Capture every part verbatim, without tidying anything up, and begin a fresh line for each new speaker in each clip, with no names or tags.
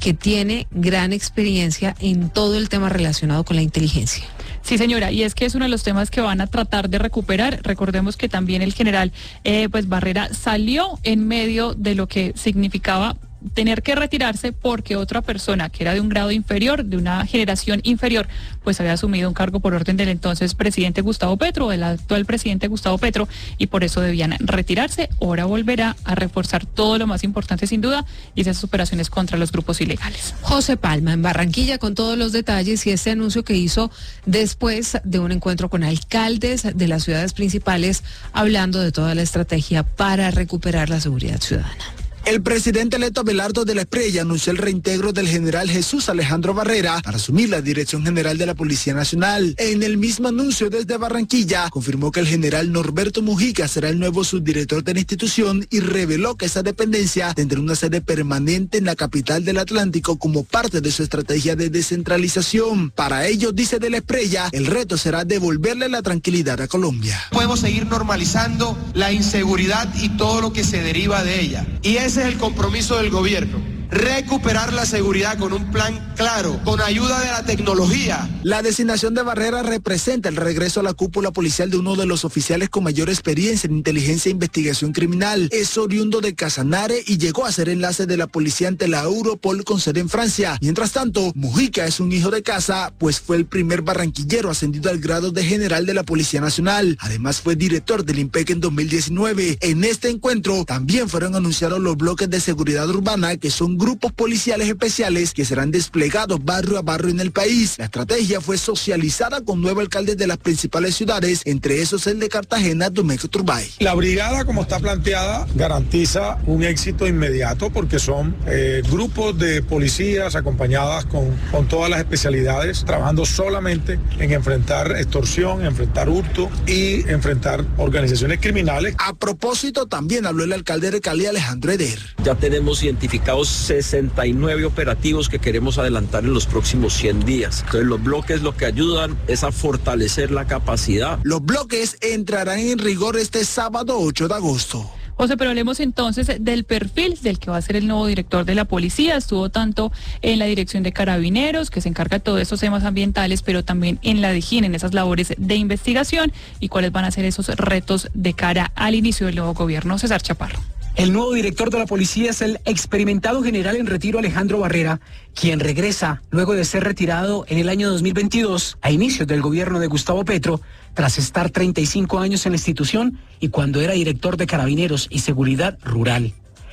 que tiene gran experiencia en todo el tema relacionado con la inteligencia.
Sí, señora, y es que es uno de los temas que van a tratar de recuperar. Recordemos que también el general eh, pues Barrera salió en medio de lo que significaba tener que retirarse porque otra persona que era de un grado inferior, de una generación inferior, pues había asumido un cargo por orden del entonces presidente Gustavo Petro, del actual presidente Gustavo Petro, y por eso debían retirarse. Ahora volverá a reforzar todo lo más importante sin duda, y esas operaciones contra los grupos ilegales.
José Palma en Barranquilla con todos los detalles y este anuncio que hizo después de un encuentro con alcaldes de las ciudades principales hablando de toda la estrategia para recuperar la seguridad ciudadana.
El presidente electo Abelardo de la Espriella anunció el reintegro del general Jesús Alejandro Barrera para asumir la Dirección General de la Policía Nacional. En el mismo anuncio desde Barranquilla, confirmó que el general Norberto Mujica será el nuevo subdirector de la institución y reveló que esa dependencia tendrá una sede permanente en la capital del Atlántico como parte de su estrategia de descentralización. Para ello, dice de la Espriella, el reto será devolverle la tranquilidad a Colombia.
Podemos seguir normalizando la inseguridad y todo lo que se deriva de ella. Y es Ese es el compromiso del gobierno. Recuperar la seguridad con un plan claro, con ayuda de la tecnología.
La designación de Barrera representa el regreso a la cúpula policial de uno de los oficiales con mayor experiencia en inteligencia e investigación criminal. Es oriundo de Casanare y llegó a ser enlace de la policía ante la Europol con sede en Francia. Mientras tanto, Mujica es un hijo de casa, pues fue el primer barranquillero ascendido al grado de general de la Policía Nacional. Además fue director del IMPEC en dos mil diecinueve. En este encuentro también fueron anunciados los bloques de seguridad urbana, que son grupos policiales especiales que serán desplegados barrio a barrio en el país. La estrategia fue socializada con nueve alcaldes de las principales ciudades, entre esos el de Cartagena, Domeco Turbay.
La brigada, como está planteada, garantiza un éxito inmediato porque son eh, grupos de policías acompañadas con, con todas las especialidades, trabajando solamente en enfrentar extorsión, enfrentar hurto y enfrentar organizaciones criminales.
A propósito, también habló el alcalde de Cali, Alejandro Eder.
Ya tenemos identificados sesenta y nueve operativos que queremos adelantar en los próximos cien días. Entonces los bloques lo que ayudan es a fortalecer la capacidad.
Los bloques entrarán en rigor este sábado ocho de agosto.
José, pero hablemos entonces del perfil del que va a ser el nuevo director de la policía. Estuvo tanto en la dirección de Carabineros, que se encarga de todos esos temas ambientales, pero también en la DIJÍN, en esas labores de investigación, y cuáles van a ser esos retos de cara al inicio del nuevo gobierno. César Chaparro.
El nuevo director de la policía es el experimentado general en retiro Alejandro Barrera, quien regresa luego de ser retirado en el año dos mil veintidós, a inicios del gobierno de Gustavo Petro, tras estar treinta y cinco años en la institución y cuando era director de Carabineros y Seguridad Rural.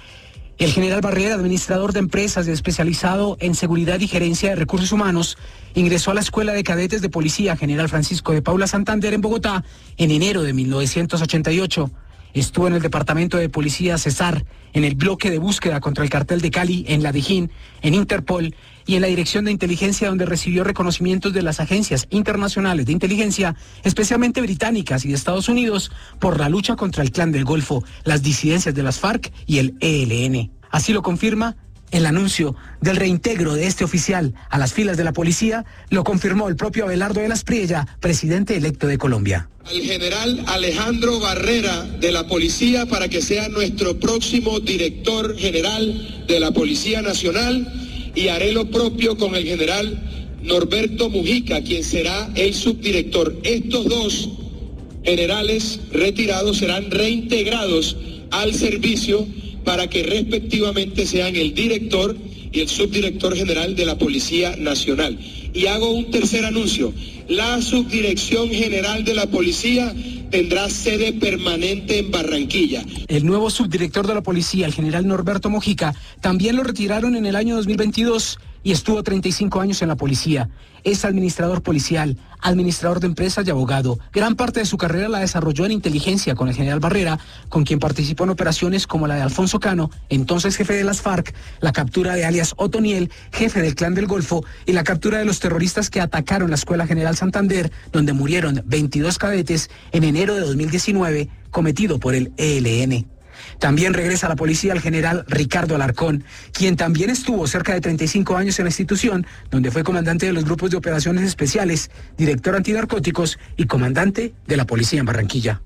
El general Barrera, administrador de empresas y especializado en seguridad y gerencia de recursos humanos, ingresó a la Escuela de Cadetes de Policía General Francisco de Paula Santander en Bogotá en enero de mil novecientos ochenta y ocho. Estuvo en el Departamento de Policía Cesar, en el bloque de búsqueda contra el cartel de Cali, en la DIJÍN, en Interpol y en la Dirección de Inteligencia, donde recibió reconocimientos de las agencias internacionales de inteligencia, especialmente británicas y de Estados Unidos, por la lucha contra el Clan del Golfo, las disidencias de las FARC y el E L N. Así lo confirma el anuncio del reintegro de este oficial a las filas de la policía, lo confirmó el propio Abelardo de la Espriella, presidente electo de Colombia.
Al general Alejandro Barrera de la policía para que sea nuestro próximo director general de la Policía Nacional, y haré lo propio con el general Norberto Mujica, quien será el subdirector. Estos dos generales retirados serán reintegrados al servicio para que respectivamente sean el director y el subdirector general de la Policía Nacional. Y hago un tercer anuncio. La Subdirección General de la Policía tendrá sede permanente en Barranquilla.
El nuevo subdirector de la policía, el general Norberto Mujica, también lo retiraron en el año dos mil veintidós y estuvo treinta y cinco años en la policía. Es administrador policial, administrador de empresas y abogado. Gran parte de su carrera la desarrolló en inteligencia con el general Barrera, con quien participó en operaciones como la de Alfonso Cano, entonces jefe de las FARC, la captura de alias Otoniel, jefe del Clan del Golfo, y la captura de los terroristas que atacaron la Escuela General Santander, donde murieron veintidós cadetes en enero de dos mil diecinueve, cometido por el E L N. También regresa a la policía el general Ricardo Alarcón, quien también estuvo cerca de treinta y cinco años en la institución, donde fue comandante de los grupos de operaciones especiales, director antinarcóticos y comandante de la policía en Barranquilla.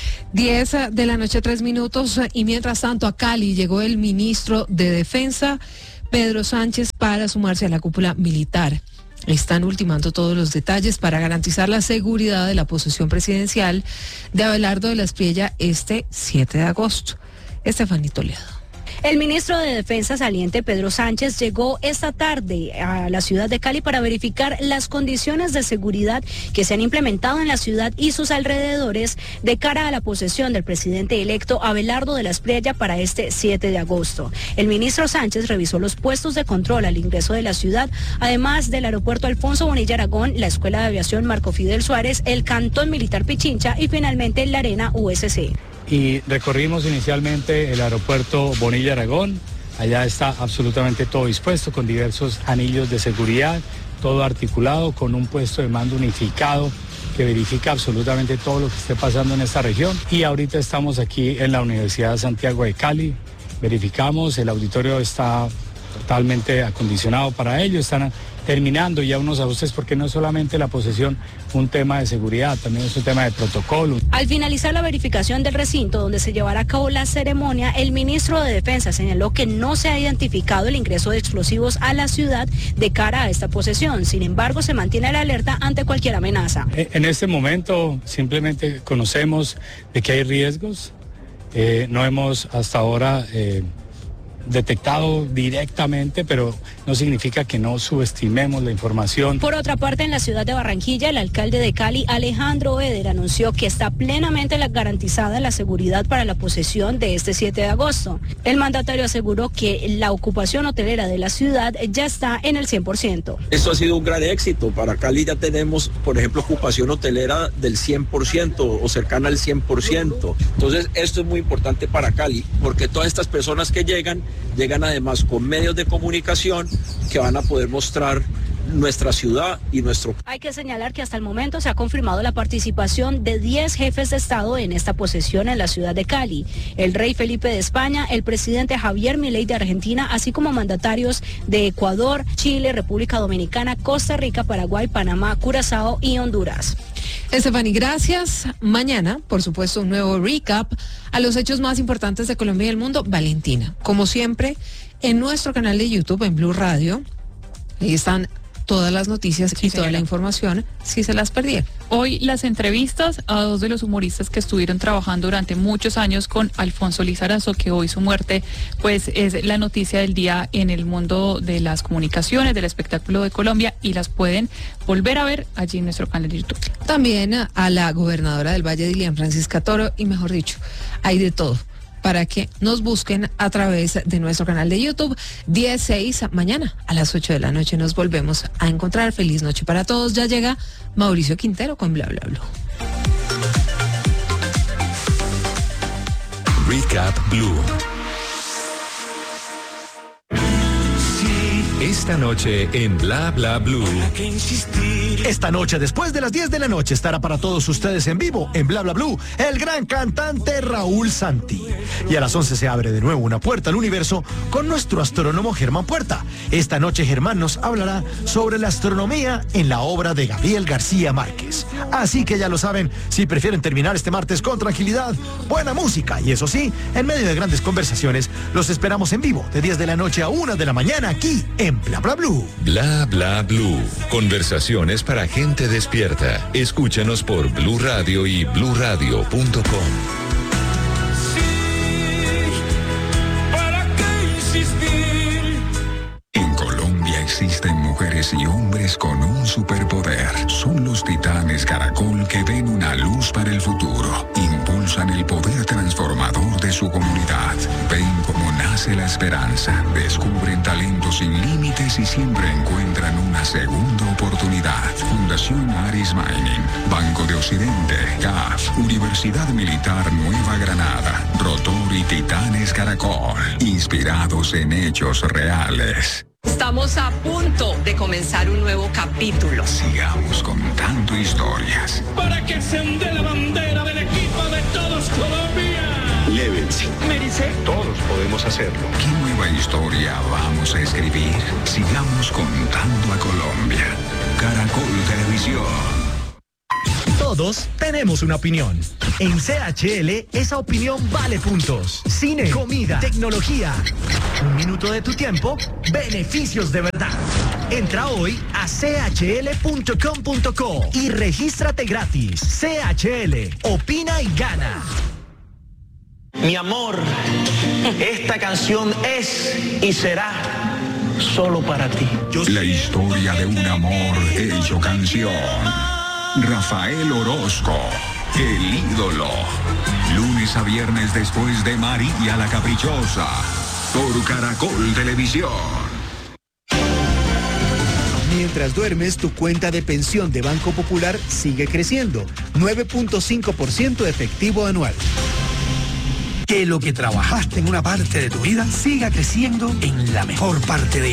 diez de la noche, tres minutos, y mientras tanto a Cali llegó el ministro de Defensa Pedro Sánchez para sumarse a la cúpula militar. Están ultimando todos los detalles para garantizar la seguridad de la posesión presidencial de Abelardo de la Espriella este siete de agosto. Estefanía Toledo.
El ministro de Defensa saliente, Pedro Sánchez, llegó esta tarde a la ciudad de Cali para verificar las condiciones de seguridad que se han implementado en la ciudad y sus alrededores de cara a la posesión del presidente electo Abelardo de la Espriella para este siete de agosto. El ministro Sánchez revisó los puestos de control al ingreso de la ciudad, además del aeropuerto Alfonso Bonilla Aragón, la Escuela de Aviación Marco Fidel Suárez, el Cantón Militar Pichincha y finalmente la Arena U S C.
Y recorrimos inicialmente el aeropuerto Bonilla Aragón. Allá está absolutamente todo dispuesto, con diversos anillos de seguridad, todo articulado, con un puesto de mando unificado que verifica absolutamente todo lo que esté pasando en esta región. Y ahorita estamos aquí en la Universidad de Santiago de Cali, verificamos, el auditorio está totalmente acondicionado para ello, están terminando ya unos ajustes porque no es solamente la posesión un tema de seguridad, también es un tema de protocolo.
Al finalizar la verificación del recinto donde se llevará a cabo la ceremonia, el ministro de Defensa señaló que no se ha identificado el ingreso de explosivos a la ciudad de cara a esta posesión. Sin embargo, se mantiene la alerta ante cualquier amenaza.
En este momento simplemente conocemos de que hay riesgos, eh, no hemos hasta ahora Eh, detectado directamente, pero no significa que no subestimemos la información.
Por otra parte, en la ciudad de Barranquilla, el alcalde de Cali, Alejandro Eder, anunció que está plenamente garantizada la seguridad para la posesión de este siete de agosto. El mandatario aseguró que la ocupación hotelera de la ciudad ya está en el cien por ciento.
Esto ha sido un gran éxito. Para Cali ya tenemos, por ejemplo, ocupación hotelera del cien por ciento o cercana al cien por ciento. Entonces, esto es muy importante para Cali, porque todas estas personas que llegan, llegan además con medios de comunicación que van a poder mostrar nuestra ciudad y nuestro...
Hay que señalar que hasta el momento se ha confirmado la participación de diez jefes de Estado en esta posesión en la ciudad de Cali. El rey Felipe de España, el presidente Javier Milei de Argentina, así como mandatarios de Ecuador, Chile, República Dominicana, Costa Rica, Paraguay, Panamá, Curazao y Honduras.
Estefanía, gracias. Mañana, por supuesto, un nuevo recap a los hechos más importantes de Colombia y el mundo. Valentina, como siempre, en nuestro canal de YouTube, en Blue Radio, ahí están todas las noticias sí, y señora. Toda la información, si se las perdieron.
Hoy las entrevistas a dos de los humoristas que estuvieron trabajando durante muchos años con Alfonso Lizarazo, que hoy su muerte pues es la noticia del día en el mundo de las comunicaciones, del espectáculo de Colombia, y las pueden volver a ver allí en nuestro canal de YouTube.
También a la gobernadora del Valle, Dilian Francisca Toro, y mejor dicho, hay de todo, para que nos busquen a través de nuestro canal de YouTube. diez seis, mañana a las ocho de la noche nos volvemos a encontrar. Feliz noche para todos. Ya llega Mauricio Quintero con Bla Bla Blue.
Recap Blue. Esta noche en Bla Bla Blue.
Esta noche, después de las diez de la noche, estará para todos ustedes en vivo, en Bla Bla Blue, el gran cantante Raúl Santi. Y a las once se abre de nuevo una puerta al universo con nuestro astrónomo Germán Puerta. Esta noche Germán nos hablará sobre la astronomía en la obra de Gabriel García Márquez. Así que ya lo saben, si prefieren terminar este martes con tranquilidad, buena música y eso sí, en medio de grandes conversaciones, los esperamos en vivo de diez de la noche a una de la mañana aquí en Bla Bla Blue.
Bla Bla Blue. Conversaciones para gente despierta. Escúchanos por Blue Radio y blue radio punto com.
Existen mujeres y hombres con un superpoder. Son los titanes Caracol que ven una luz para el futuro. Impulsan el poder transformador de su comunidad. Ven cómo nace la esperanza. Descubren talentos sin límites y siempre encuentran una segunda oportunidad. Fundación Aris Mining, Banco de Occidente, C A F, Universidad Militar Nueva Granada, Rotor y Titanes Caracol. Inspirados en hechos reales.
Estamos a punto de comenzar un nuevo capítulo.
Sigamos contando historias.
Para que se onde la bandera del equipo de todos Colombia.
Llévense.
Mérice.
Todos podemos hacerlo. ¿Qué nueva historia vamos a escribir? Sigamos contando a Colombia. Caracol Televisión.
Todos tenemos una opinión. En C H L, esa opinión vale puntos. Cine, comida, tecnología. Un minuto de tu tiempo, beneficios de verdad. Entra hoy a c h l punto com punto co y regístrate gratis. C H L, opina y gana.
Mi amor, esta canción es y será solo para ti.
La historia de un amor hecho canción. Rafael Orozco, el ídolo. Lunes a viernes después de María la Caprichosa. Por Caracol Televisión.
Mientras duermes, tu cuenta de pensión de Banco Popular sigue creciendo. nueve punto cinco por ciento efectivo anual.
Que lo que trabajaste en una parte de tu vida siga creciendo en la mejor parte de